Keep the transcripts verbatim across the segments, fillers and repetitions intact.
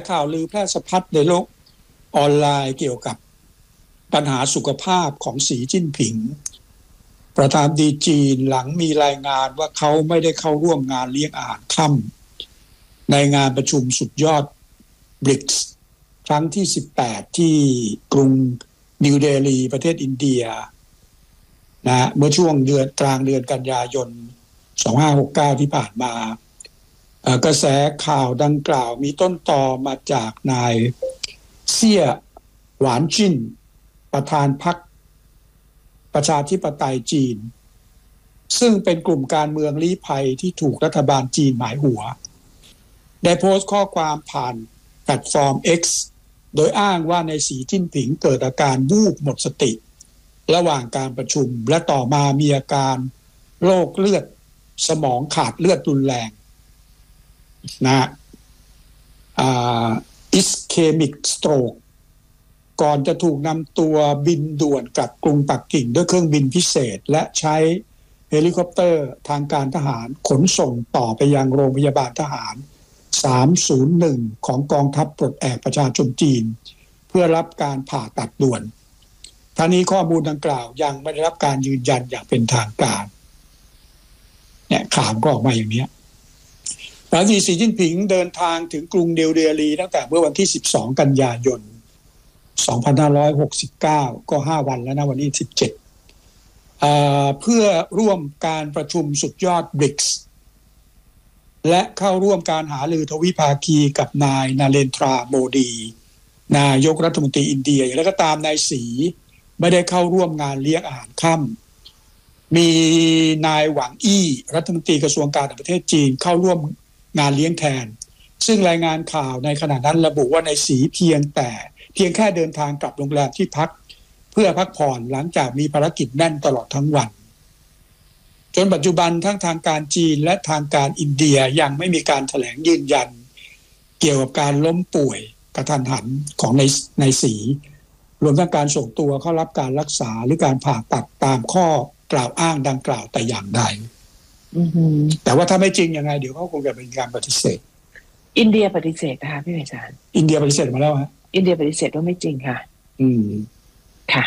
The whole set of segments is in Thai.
ข่าวลือแพร่สะพัดในโลกออนไลน์เกี่ยวกับปัญหาสุขภาพของสีจิ้นผิงประธานาธิบดีจีนหลังมีรายงานว่าเขาไม่ได้เข้าร่วมงานเลี้ยงอาหารค่ำในงานประชุมสุดยอด บริกส์ ครั้งที่สิบแปดที่กรุงนิวเดลีประเทศอินเดียนะเมื่อช่วงเดือนกลางเดือนกันยายนสองพันห้าร้อยหกสิบเก้าที่ผ่านมากระแสข่าวดังกล่าวมีต้นตอมาจากนายเซี่ยหวานจินประธานพรรคประชาธิปไตยจีนซึ่งเป็นกลุ่มการเมืองลี้ภัยที่ถูกรัฐบาลจีนหมายหัวได้โพสต์ข้อความผ่านแพลตฟอร์ม X โดยอ้างว่าในสีจิ้นผิงเกิดอาการวูบหมดสติระหว่างการประชุมและต่อมามีอาการโรคเลือดสมองขาดเลือดรุนแรงนะอ่า ischemic stroke ก่อนจะถูกนำตัวบินด่วนกลับกรุงปักกิ่งด้วยเครื่องบินพิเศษและใช้เฮลิคอปเตอร์ทางการทหารขนส่งต่อไปยังโรงพยาบาลทหารสามศูนย์หนึ่งของกองทัพปลดแอกประชาชนจีนเพื่อรับการผ่าตัดด่วนทั้งนี้ข้อมูลดังกล่าวยังไม่ได้รับการยืนยันอย่างเป็นทางการเนี่ยข่าวก็ออกมาอย่างนี้หลังจากสีจิ้นผิงเดินทางถึงกรุงนิวเดลีตั้งแต่เมื่อวันที่สิบสองกันยายนสองพันห้าร้อยหกสิบเก้าก็ห้าวันแล้วนะวันนี้สิบเจ็ดเอ่อเพื่อร่วมการประชุมสุดยอด บริกส์ และเข้าร่วมการหารือทวิภาคีกับนายนาเรนทราโมดีนายกรัฐมนตรีอินเดียอย่างไรก็ตามนายสีไม่ได้เข้าร่วมงานเลี้ยงอาหารค่ำมีนายหวังอี้รัฐมนตรีกระทรวงการต่างประเทศจีนเข้าร่วมงานเลี้ยงแทนซึ่งรายงานข่าวในขณะนั้นระบุว่านายสีเพียงแต่เพียงแค่เดินทางกลับโรงแรมที่พักเพื่อพักผ่อนหลังจากมีภารกิจแน่นตลอดทั้งวันจนปัจจุบันทั้งทางการจีนและทางการอินเดียยังไม่มีการแถลงยืนยันเกี่ยวกับการล้มป่วยกระทันหันของนายนายสีรวมทั้งการส่งตัวเข้ารับการรักษาหรือการผ่าตัดตามข้อกล่าวอ้างดังกล่าวแต่อย่างใดแต่ว่าถ้าไม่จริงยังไงเดี๋ยวเขาคงจะเป็นการปฏิเสธอินเดียปฏิเสธนะคะพี่ไพศาลอินเดียปฏิเสธมาแล้วฮะอินเดียปฏิเสธว่าไม่จริงค่ะอืมค่ะ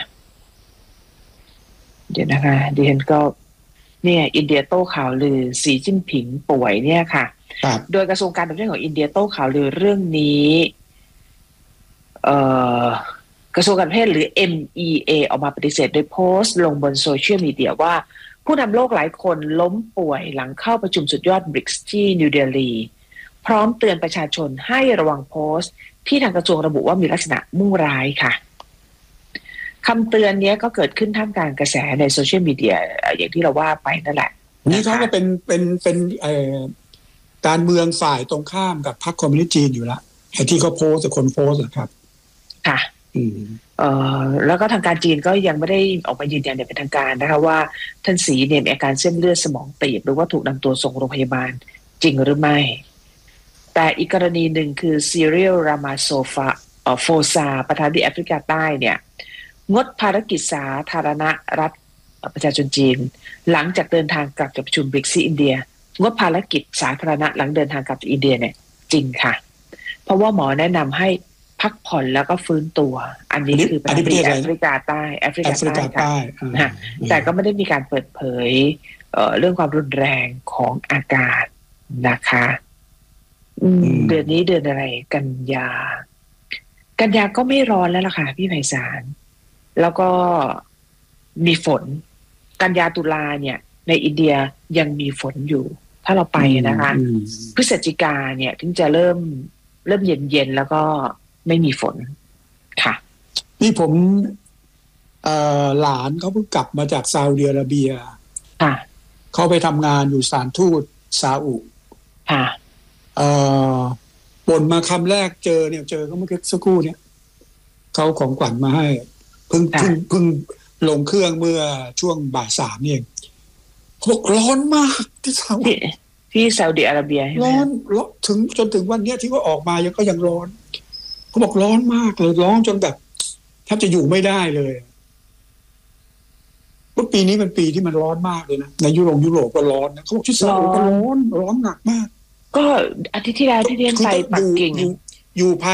เดี๋ยวนะคะดิฉันก็เนี่ยอินเดียโต้ข่าวลือสีจิ้นผิงป่วยเนี่ยค่ะโดยกระทรวงการต่างประเทศของอินเดียโต้ข่าวลือเรื่องนี้เอ่อกระทรวงการต่างประเทศหรือ เอ็ม อี เอ ออกมาปฏิเสธโดยโพสต์ลงบนโซเชียลมีเดียว่าผู้นำโลกหลายคนล้มป่วยหลังเข้าประชุมสุดยอด บริกส์ ที่นิวเดลีพร้อมเตือนประชาชนให้ระวังโพสต์ที่ทางกระทรวงระบุว่ามีลักษณะมุ่งร้ายค่ะคำเตือนนี้ก็เกิดขึ้นท่ามกลางกระแสในโซเชียลมีเดียอย่างที่เราว่าไปนั่นแหละนี่เขาก็เป็นเป็นเป็นเอ่อการเมืองฝ่ายตรงข้ามกับพรรคคอมมิวนิสต์จีนอยู่ละไอ้ที่เขาโพสต์คนโพสต์นะครับค่ะอืมเอ่อแล้วก็ทางการจีนก็ยังไม่ได้ออกมายืนยันอย่างเป็นทางการนะคะว่าท่านสีเนี่ยมีอาการเส้นเลือดสมองตีบหรือว่าถูกนำตัวส่งโรงพยาบาลจริงหรือไม่แต่อีกกรณีหนึ่งคือซีเรียลรามาโซฟาเอ่อโฟซาประธานาธิบดีแอฟริกาใต้เนี่ยงดภารกิจสาธารณรัฐประชาชนจีนหลังจากเดินทางกลับจากประชุม บริกส์ ที่อินเดียงดภารกิจสาธารณะหลังเดินทางกลับจากอินเดียเนี่ยจริงค่ะเพราะว่าหมอแนะนำให้พักผ่อนแล้วก็ฟื้นตัวอันนี้คือประเทศแอฟริกาใต้แอฟริกาใต้ค่ะแต่ก็ไม่ได้มีการเปิดเผย เอ่อ เรื่องความรุนแรงของอากาศนะคะเดือนนี้เดือนอะไรกันยากันยาก็ไม่ร้อนแล้วล่ะค่ะพี่ไพศาลแล้วก็มีฝนกันยาตุลาเนี่ยในอินเดียยังมีฝนอยู่ถ้าเราไปนะคะพฤศจิกาเนี่ยถึงจะเริ่มเริ่มเย็นๆแล้วก็ไม่มีฝนค่ะนี่ผมเอ่อหลานเขาเพิ่งกลับมาจากซาอุดิอาระเบียค่ะเขาไปทำงานอยู่สถานทูตซาอุค่ะเอ่อบ่นมาคำแรกเจอเนี่ยเจอเขาเมื่อกี้สักครู่เนี่ยเขาของขวัญมาให้เพิ่งเพิ่งเพิ่งลงเครื่องเมื่อช่วงบ่ายสามนี่เองเขาบอกร้อนมากที่ซาอุที่ซาอุดิอาระเบียร้อนร้อนถึงจนถึงวันนี้ที่เขาออกมายังก็ยังร้อนเขาบอกร้อนมากเลยร้อนจนแบบแทบจะอยู่ไม่ได้เลยว่าปีนี้เป็นปีที่มันร้อนมากเลยนะในยุโรปยุโรปก็ร้อนนะเขาบอกที่ซาอุก็ร้อนร้อนหนักมากก็อาทิตย์ที่แล้วที่เรียนไปปักกิ่งอยู่